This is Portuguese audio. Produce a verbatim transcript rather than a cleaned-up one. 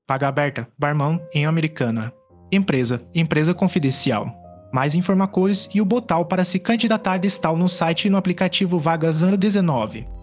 Vaga aberta, barman em Americana. Empresa, empresa confidencial. Mais informações e o botal para se candidatar está no site e no aplicativo Vagas Ano dezenove.